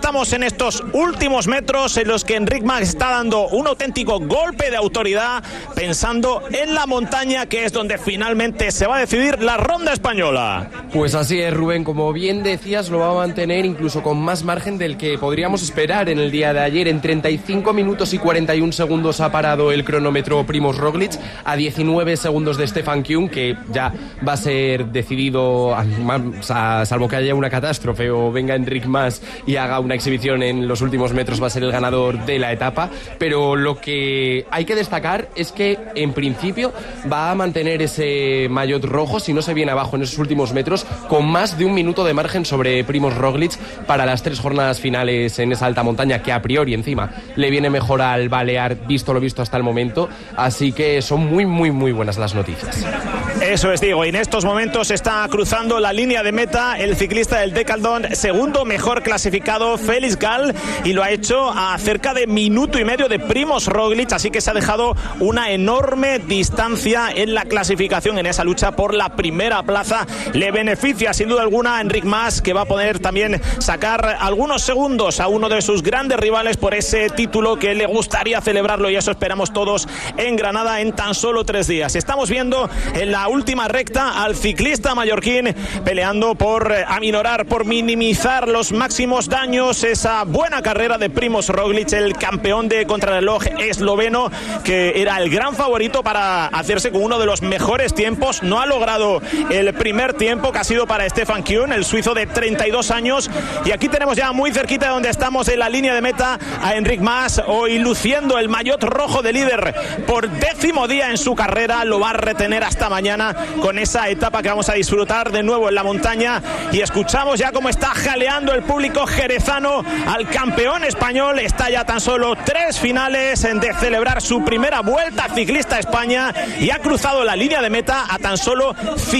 estamos en estos últimos metros en los que Enric Mas está dando un auténtico golpe de autoridad, pensando en la montaña, que es donde finalmente se va a decidir la ronda española. Pues así es, Rubén, como bien decías, lo va a mantener incluso con más margen del que podríamos esperar en el día de ayer. En 35 minutos y 41 segundos ha parado el cronómetro Primož Roglic, a 19 segundos de Stefan Küng, que ya va a ser decidido, salvo que haya una catástrofe o venga Enric Mas y haga una exhibición en los últimos metros, va a ser el ganador de la etapa. Pero lo que hay que destacar es que en principio va a mantener ese maillot rojo, si no se viene abajo en esos últimos metros, con más de un minuto de margen sobre Primož Roglic para las 3 jornadas finales en esa alta montaña, que a priori encima le viene mejor al balear, visto lo visto hasta el momento. Así que son muy buenas las noticias. Eso es, digo, y en estos momentos está cruzando la línea de meta el ciclista del Decathlon, segundo mejor clasificado, Félix Gall, y lo ha hecho a cerca de minuto y medio de Primož Roglic, así que se ha dejado una enorme distancia en la clasificación, en esa lucha por la primera plaza. Le beneficia sin duda alguna a Enric Mas, que va a poder también sacar algunos segundos a uno de sus grandes rivales por ese título que le gustaría celebrarlo, y eso esperamos todos en Granada en tan solo 3 días. Estamos viendo en la última recta al ciclista mallorquín peleando por aminorar, por minimizar los máximos daños esa buena carrera de Primož Roglic, el campeón de contrarreloj esloveno, que era el gran favorito para hacerse con uno de los mejores tiempos. No ha logrado el primer tiempo, que ha sido para Stefan Küng, el suizo de 32 años, y aquí tenemos ya muy cerquita de donde estamos en la línea de meta a Enric Mas, hoy luciendo el maillot rojo de líder por 10º día en su carrera. Lo va a retener hasta mañana con esa etapa que vamos a disfrutar de nuevo en la montaña, y escuchamos ya cómo está jaleando el público jerezano al campeón español. Está ya tan solo 3 finales de celebrar su primera Vuelta Ciclista a España, y ha cruzado la línea de meta a tan solo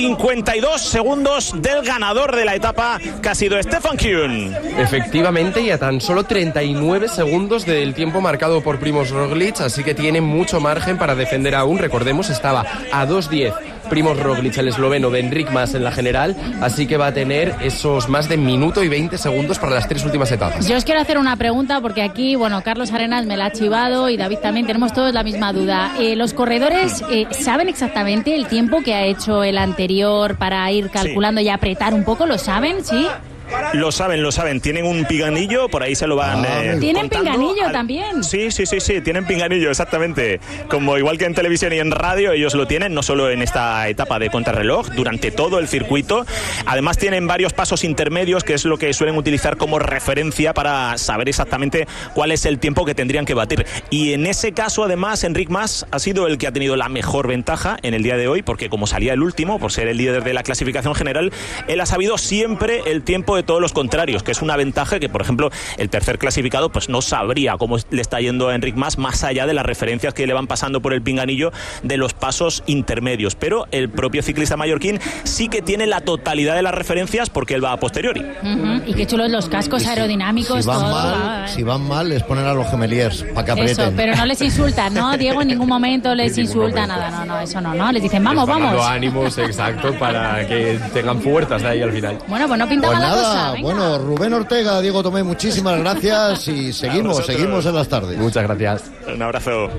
52 segundos del ganador de la etapa, que ha sido Stefan Küng. Efectivamente, y a tan solo 39 segundos del tiempo marcado por Primož Roglic, así que tiene mucho margen para defender aún. Recordemos, estaba a 2:10 Primož Roglic, el esloveno, de Enric Mas en la general, así que va a tener esos más de minuto y 20 segundos para las 3 últimas etapas. Yo os quiero hacer una pregunta, porque aquí, Carlos Arenas me la ha chivado y David también, tenemos todos la misma duda. ¿Los corredores saben exactamente el tiempo que ha hecho el anterior para ir calculando y apretar un poco? ¿Lo saben? ¿Sí? Lo saben, tienen un pinganillo, por ahí se lo van ¿Tienen contando. pinganillo también? Sí, tienen pinganillo, exactamente. Como igual que en televisión y en radio, ellos lo tienen, no solo en esta etapa de contrarreloj, durante todo el circuito. Además tienen varios pasos intermedios, que es lo que suelen utilizar como referencia para saber exactamente cuál es el tiempo que tendrían que batir. Y en ese caso, además, Enric Mas ha sido el que ha tenido la mejor ventaja en el día de hoy, porque como salía el último, por ser el líder de la clasificación general, él ha sabido siempre el tiempo de todos los contrarios, que es una ventaja que, por ejemplo, el tercer clasificado pues no sabría cómo le está yendo a Enric Mas, más allá de las referencias que le van pasando por el pinganillo de los pasos intermedios. Pero el propio ciclista mallorquín sí que tiene la totalidad de las referencias, porque él va a posteriori. Y qué chulos los cascos aerodinámicos. Si van mal, les ponen a los gemeliers para que aprieten. Eso, pero no les insultan, ¿no? Diego, en ningún momento les insulta nada. No, eso no. Les dicen, vamos. Dando ánimos, exacto, para que tengan fuerzas de ahí al final. Bueno, pues no pinta mal la cosa. Bueno, Rubén Ortega, Diego Tomé, muchísimas gracias y seguimos en las tardes. Muchas gracias. Un abrazo.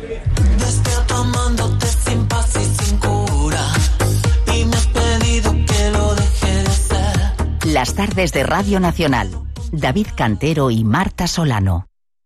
Las tardes de Radio Nacional. David Cantero y Marta Solano.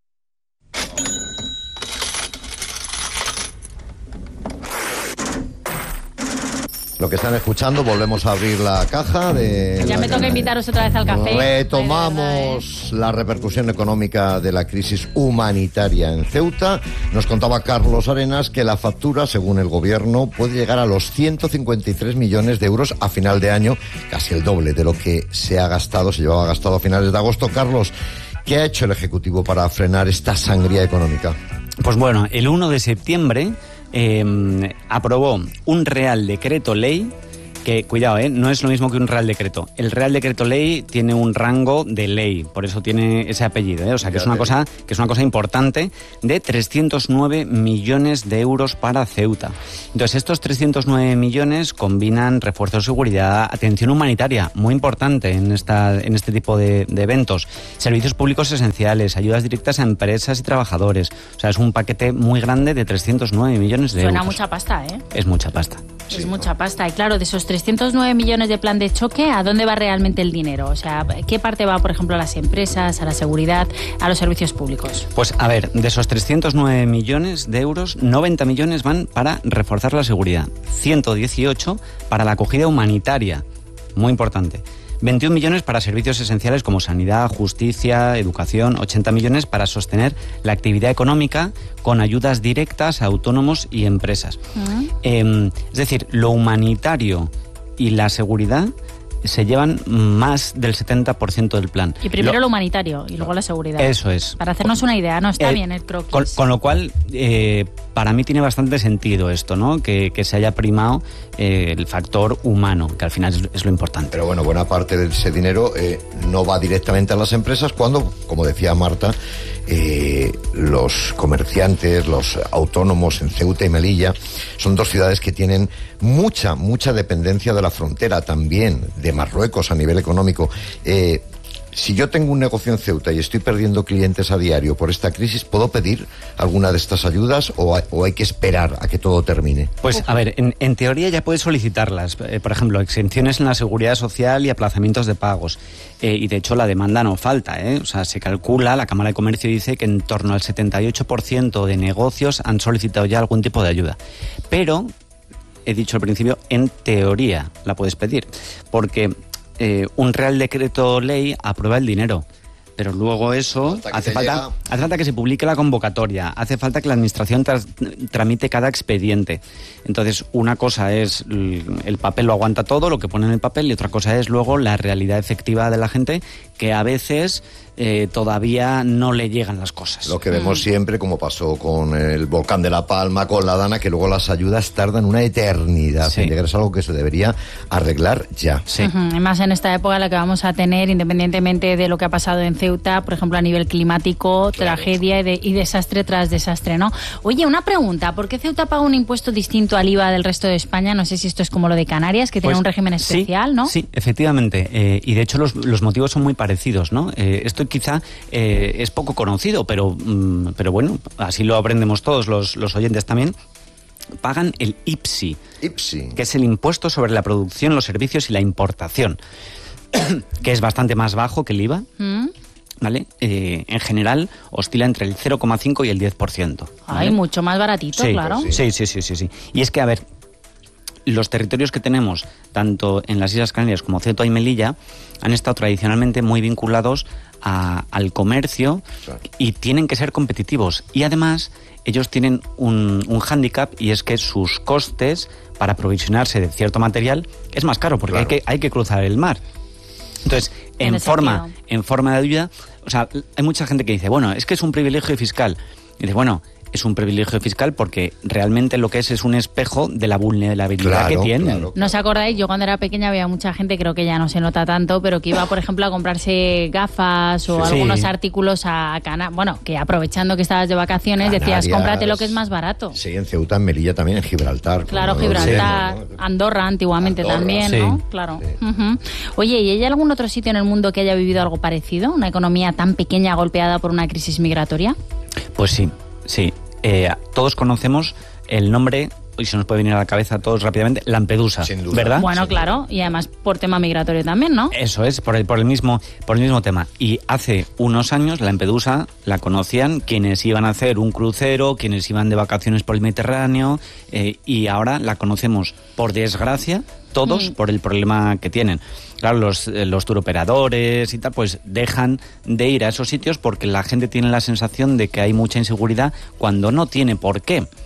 Lo que están escuchando, volvemos a abrir la caja de... Ya me toca invitaros otra vez al café. Retomamos la repercusión económica de la crisis humanitaria en Ceuta. Nos contaba Carlos Arenas que la factura, según el gobierno, puede llegar a los 153 millones de euros a final de año, casi el doble de lo que se llevaba gastado a finales de agosto. Carlos, ¿qué ha hecho el Ejecutivo para frenar esta sangría económica? Pues bueno, el 1 de septiembre aprobó un Real Decreto Ley Que, cuidado, no es lo mismo que un Real Decreto. El Real Decreto Ley tiene un rango de ley, por eso tiene ese apellido, O sea, que es una cosa importante, de 309 millones de euros para Ceuta. Entonces, estos 309 millones combinan refuerzo de seguridad, atención humanitaria, muy importante en este tipo de eventos, servicios públicos esenciales, ayudas directas a empresas y trabajadores. O sea, es un paquete muy grande de 309 millones de euros. Suena mucha pasta, Es mucha pasta. Sí. Es mucha pasta. Y claro, de esos 309 millones de plan de choque, ¿a dónde va realmente el dinero? O sea, ¿qué parte va, por ejemplo, a las empresas, a la seguridad, a los servicios públicos? Pues a ver, de esos 309 millones de euros, 90 millones van para reforzar la seguridad, 118 para la acogida humanitaria, muy importante. 21 millones para servicios esenciales como sanidad, justicia, educación, 80 millones para sostener la actividad económica con ayudas directas a autónomos y empresas. Es decir, lo humanitario y la seguridad se llevan más del 70% del plan. Y primero lo humanitario y luego la seguridad. Eso es. Para hacernos una idea, ¿no? Está bien el croquis. Con lo cual, para mí tiene bastante sentido esto, ¿no? Que se haya primado el factor humano, que al final es lo importante. Pero bueno, buena parte de ese dinero no va directamente a las empresas cuando, como decía Marta, los comerciantes, los autónomos en Ceuta y Melilla son dos ciudades que tienen mucha dependencia de la frontera también, de Marruecos a nivel económico. Si yo tengo un negocio en Ceuta y estoy perdiendo clientes a diario por esta crisis, ¿puedo pedir alguna de estas ayudas o hay que esperar a que todo termine? Pues a ver, en teoría ya puedes solicitarlas. Por ejemplo, exenciones en la seguridad social y aplazamientos de pagos. Y de hecho la demanda no falta, O sea, se calcula, la Cámara de Comercio dice que en torno al 78% de negocios han solicitado ya algún tipo de ayuda. Pero, he dicho al principio, en teoría la puedes pedir. Porque un Real Decreto Ley aprueba el dinero, pero luego eso hace falta que se publique la convocatoria, hace falta que la administración tramite cada expediente. Entonces, una cosa es el papel lo aguanta todo, lo que pone en el papel, y otra cosa es luego la realidad efectiva de la gente, que a veces todavía no le llegan las cosas. Lo que vemos siempre, como pasó con el volcán de La Palma, con la Dana, que luego las ayudas tardan una eternidad en llegar. Es algo que se debería arreglar ya. Sí. Y más en esta época en la que vamos a tener, independientemente de lo que ha pasado en Ceuta, por ejemplo, a nivel climático, tragedia y desastre tras desastre, ¿no? Oye, una pregunta, ¿por qué Ceuta paga un impuesto distinto al IVA del resto de España? No sé si esto es como lo de Canarias, que tiene un régimen especial, ¿no? Sí, efectivamente. Y de hecho los motivos son muy parecidos, ¿no? Esto quizá es poco conocido, pero bueno, así lo aprendemos todos los oyentes también. Pagan el IPSI, que es el impuesto sobre la producción, los servicios y la importación, que es bastante más bajo que el IVA. ¿Vale? En general oscila entre el 0,5 y el 10%. ¿Vale? Mucho más baratito, claro. Sí. Y es que, a ver, los territorios que tenemos, tanto en las Islas Canarias como Ceuta y Melilla, han estado tradicionalmente muy vinculados al comercio y tienen que ser competitivos. Y además, ellos tienen un hándicap, y es que sus costes para aprovisionarse de cierto material es más caro, porque hay que cruzar el mar. Entonces, en forma de ayuda, o sea, hay mucha gente que dice, bueno, es que es un privilegio fiscal. Y dice, bueno, es un privilegio fiscal porque realmente lo que es un espejo de la vulnerabilidad que tienen. Claro. ¿No os acordáis? Yo cuando era pequeña había mucha gente, creo que ya no se nota tanto, pero que iba, por ejemplo, a comprarse gafas o algunos artículos a Canarias. Bueno, que aprovechando que estabas de vacaciones, decías, cómprate lo que es más barato. Sí, en Ceuta, en Melilla también, en Gibraltar. Claro, Gibraltar, Andorra antiguamente también, ¿no? Claro. Sí. Oye, ¿y hay algún otro sitio en el mundo que haya vivido algo parecido? ¿Una economía tan pequeña golpeada por una crisis migratoria? Pues sí. Todos conocemos el nombre, y se nos puede venir a la cabeza a todos rápidamente, Lampedusa, sin duda, ¿verdad? Bueno, claro, y además por tema migratorio también, ¿no? Eso es, por el mismo tema. Y hace unos años Lampedusa la conocían quienes iban a hacer un crucero, quienes iban de vacaciones por el Mediterráneo, y ahora la conocemos, por desgracia, todos por el problema que tienen. Claro, los turoperadores y tal, pues dejan de ir a esos sitios porque la gente tiene la sensación de que hay mucha inseguridad cuando no tiene por qué.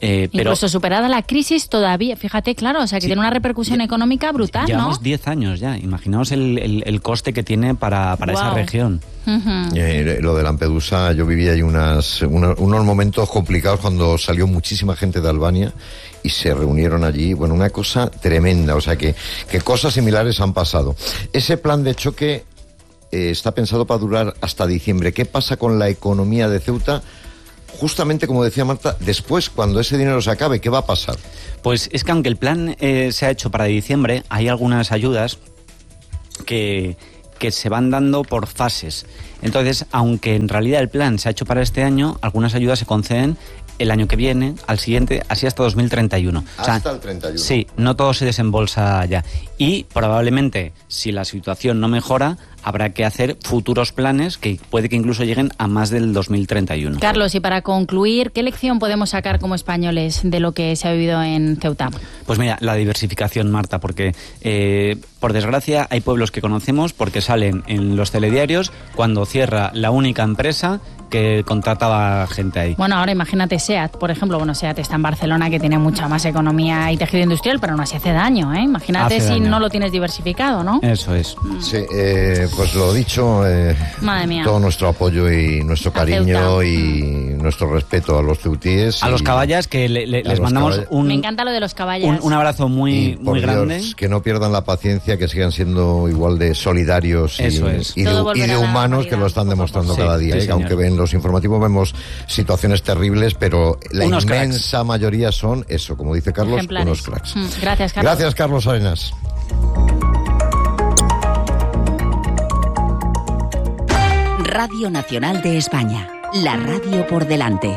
Pero incluso superada la crisis todavía, fíjate, claro, o sea que tiene una repercusión económica brutal, llevamos ¿no? 10 años ya, imaginaos el coste que tiene para esa región. Lo de Lampedusa, yo viví ahí unos momentos complicados cuando salió muchísima gente de Albania y se reunieron allí, bueno, una cosa tremenda, o sea que cosas similares han pasado. Ese plan de choque está pensado para durar hasta diciembre. ¿Qué pasa con la economía de Ceuta? Justamente como decía Marta, después, cuando ese dinero se acabe, ¿qué va a pasar? Pues es que aunque el plan se ha hecho para diciembre, hay algunas ayudas que se van dando por fases. Entonces, aunque en realidad el plan se ha hecho para este año, algunas ayudas se conceden el año que viene, al siguiente, así hasta 2031. Hasta el 31. Sí, no todo se desembolsa ya. Y probablemente, si la situación no mejora, habrá que hacer futuros planes que puede que incluso lleguen a más del 2031. Carlos, y para concluir, ¿qué lección podemos sacar como españoles de lo que se ha vivido en Ceuta? Pues mira, la diversificación, Marta, porque por desgracia hay pueblos que conocemos porque salen en los telediarios cuando cierra la única empresa que contrataba gente ahí. Bueno, ahora imagínate SEAT, por ejemplo. Bueno, SEAT está en Barcelona, que tiene mucha más economía y tejido industrial, pero aún así hace daño, ¿eh? Imagínate si no lo tienes diversificado, ¿no? Eso es. Sí, pues lo dicho, madre mía, todo nuestro apoyo y nuestro cariño y nuestro respeto a los ceutíes. A los caballas, que les mandamos Me encanta lo de los caballas. Un abrazo muy grande. Dios, que no pierdan la paciencia, que sigan siendo igual de solidarios y de humanos, que lo están demostrando cada día. Sí, aunque en los informativos vemos situaciones terribles, pero la inmensa mayoría son eso, como dice Carlos, ejemplares. Unos cracks. Gracias, Carlos. Gracias, Carlos Arenas. Radio Nacional de España, la radio por delante.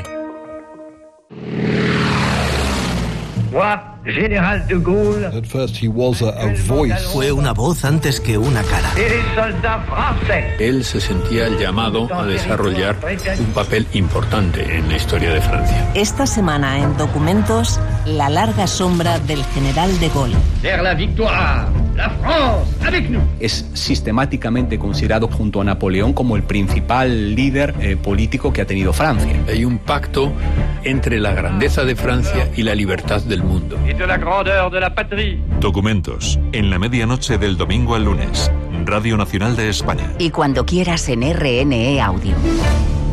General de Gaulle. At first he was a voice. Fue una voz antes que una cara. Él se sentía llamado a desarrollar un papel importante en la historia de Francia. Esta semana en Documentos, la larga sombra del general de Gaulle. Vers la victoire, la France, avec nous. Es sistemáticamente considerado junto a Napoleón como el principal líder político que ha tenido Francia. Hay un pacto entre la grandeza de Francia y la libertad del mundo. De la grandeur de la patrie. Documentos, en la medianoche del domingo al lunes, Radio Nacional de España. Y cuando quieras en RNE Audio.